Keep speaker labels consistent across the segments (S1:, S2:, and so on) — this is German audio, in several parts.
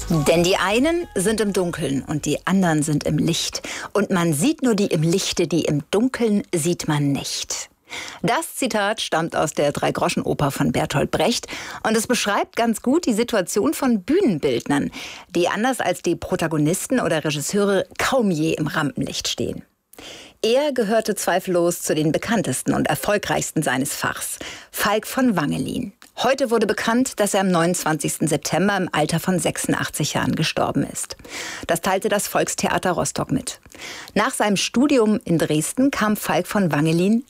S1: Denn die einen sind im Dunkeln und die anderen sind im Licht. Und man sieht nur die im Lichte, die im Dunkeln sieht man nicht. Das Zitat stammt aus der Dreigroschenoper von Bertolt Brecht und es beschreibt ganz gut die Situation von Bühnenbildnern, die anders als die Protagonisten oder Regisseure kaum je im Rampenlicht stehen. Er gehörte zweifellos zu den bekanntesten und erfolgreichsten seines Fachs, Falk von Wangelin. Heute wurde bekannt, dass er am 29. September im Alter von 86 Jahren gestorben ist. Das teilte das Volkstheater Rostock mit. Nach seinem Studium in Dresden kam Falk von Wangelin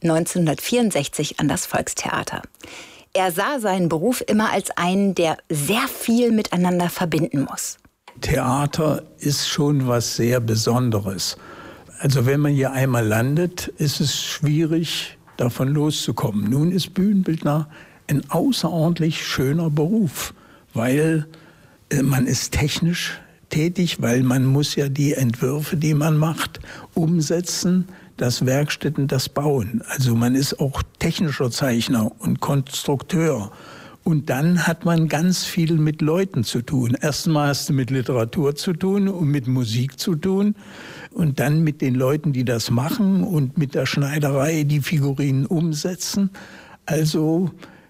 S1: 1964 an das Volkstheater. Er sah seinen Beruf immer als einen, der sehr viel miteinander verbinden muss.
S2: Theater ist schon was sehr Besonderes. Also wenn man hier einmal landet, ist es schwierig, davon loszukommen. Nun ist Bühnenbildner ein außerordentlich schöner Beruf, weil man ist technisch tätig, weil man muss ja die Entwürfe, die man macht, umsetzen, das Werkstätten, das Bauen. Also man ist auch technischer Zeichner und Konstrukteur. Und dann hat man ganz viel mit Leuten zu tun. Erstmal hast du mit Literatur zu tun und mit Musik zu tun. Und dann mit den Leuten, die das machen und mit der Schneiderei die Figurinen umsetzen. Also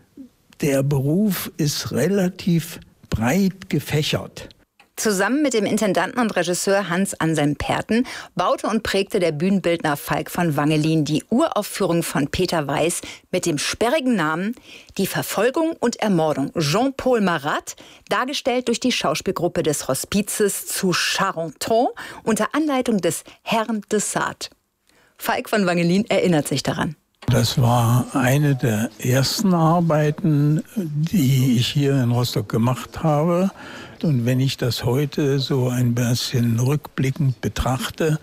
S2: der Beruf ist relativ breit gefächert.
S1: Zusammen mit dem Intendanten und Regisseur Hans Anselm Perten baute und prägte der Bühnenbildner Falk von Wangelin die Uraufführung von Peter Weiß mit dem sperrigen Namen Die Verfolgung und Ermordung Jean-Paul Marat, dargestellt durch die Schauspielgruppe des Hospizes zu Charenton unter Anleitung des Herrn de Sade. Falk von Wangelin erinnert sich daran.
S2: Das war eine der ersten Arbeiten, die ich hier in Rostock gemacht habe. Und wenn ich das heute so ein bisschen rückblickend betrachte,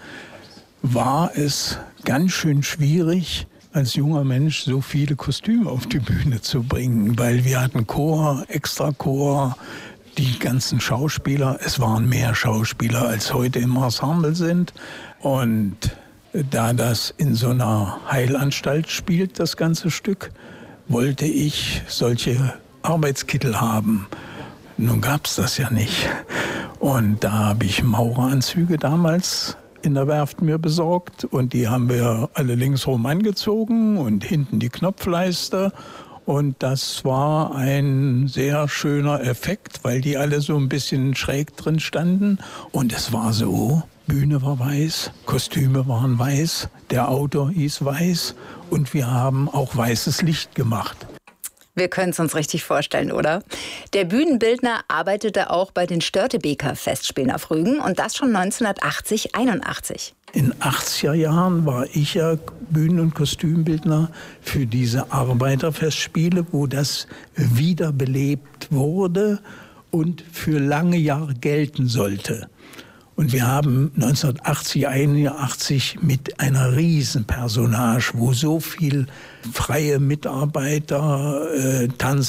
S2: war es ganz schön schwierig, als junger Mensch so viele Kostüme auf die Bühne zu bringen. Weil wir hatten Chor, Extrachor, die ganzen Schauspieler. Es waren mehr Schauspieler, als heute im Ensemble sind. Und da das in so einer Heilanstalt spielt, das ganze Stück, wollte ich solche Arbeitskittel haben. Nun gab es das ja nicht. Und da habe ich Maureranzüge damals in der Werft mir besorgt. Und die haben wir alle linksrum angezogen und hinten die Knopfleiste. Und das war ein sehr schöner Effekt, weil die alle so ein bisschen schräg drin standen. Und es war so, Bühne war weiß, Kostüme waren weiß, der Autor hieß Weiß und wir haben auch weißes Licht gemacht.
S1: Wir können es uns richtig vorstellen, oder? Der Bühnenbildner arbeitete auch bei den Störtebeker Festspielen auf Rügen und das schon 1980, 81.
S2: In 80er Jahren war ich ja Bühnen- und Kostümbildner für diese Arbeiterfestspiele, wo das wiederbelebt wurde und für lange Jahre gelten sollte. Und wir haben 1980, 81 mit einer Riesenpersonage, wo so viel freie Mitarbeiter,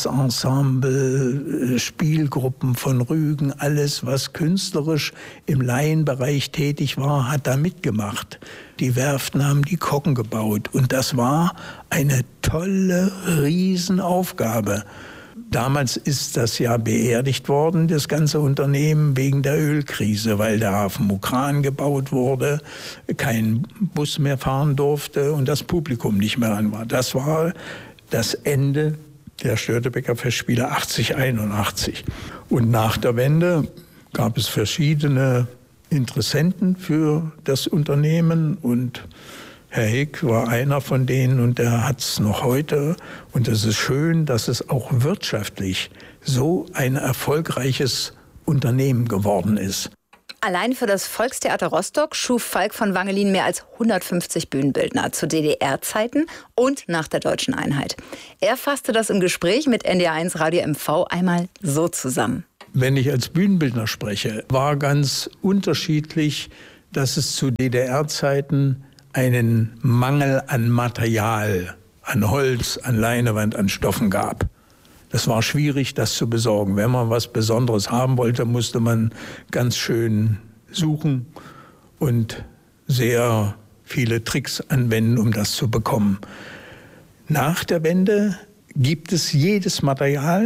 S2: Tanzensemble, Spielgruppen von Rügen, alles, was künstlerisch im Laienbereich tätig war, hat da mitgemacht. Die Werften haben die Kocken gebaut und das war eine tolle Riesenaufgabe. Damals ist das ja beerdigt worden, das ganze Unternehmen, wegen der Ölkrise, weil der Hafen Mukran gebaut wurde, kein Bus mehr fahren durfte und das Publikum nicht mehr an war. Das war das Ende der Störtebeker Festspiele 80, 81. Und nach der Wende gab es verschiedene Interessenten für das Unternehmen und Herr Hick war einer von denen und der hat es noch heute. Und es ist schön, dass es auch wirtschaftlich so ein erfolgreiches Unternehmen geworden ist.
S1: Allein für das Volkstheater Rostock schuf Falk von Wangelin mehr als 150 Bühnenbildner zu DDR-Zeiten und nach der deutschen Einheit. Er fasste das im Gespräch mit NDR1 Radio MV einmal so zusammen.
S2: Wenn ich als Bühnenbildner spreche, war ganz unterschiedlich, dass es zu DDR-Zeiten einen Mangel an Material, an Holz, an Leinewand, an Stoffen gab. Das war schwierig, das zu besorgen. Wenn man was Besonderes haben wollte, musste man ganz schön suchen und sehr viele Tricks anwenden, um das zu bekommen. Nach der Wende gibt es jedes Material,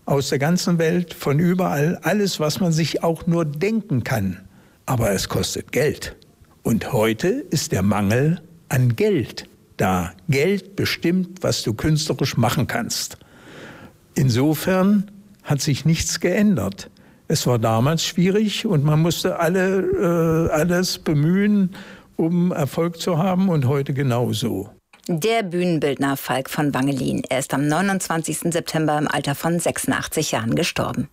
S2: aus der ganzen Welt, von überall, alles, was man sich auch nur denken kann. Aber es kostet Geld. Und heute ist der Mangel an Geld da. Geld bestimmt, was du künstlerisch machen kannst. Insofern hat sich nichts geändert. Es war damals schwierig und man musste alles bemühen, um Erfolg zu haben, und heute genauso.
S1: Der Bühnenbildner Falk von Wangelin. Er ist am 29. September im Alter von 86 Jahren gestorben.